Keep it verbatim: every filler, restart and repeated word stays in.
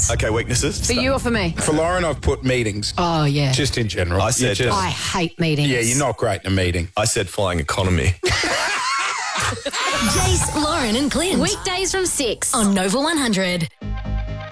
Okay, weaknesses. For you or for me? For Lauren, I've put meetings. Oh, yeah. Just in general. I said- You're just- I hate meetings. yeah, you're not great in a meeting. I said flying economy. Jace, Lauren and Clint. Weekdays from six on Nova one hundred.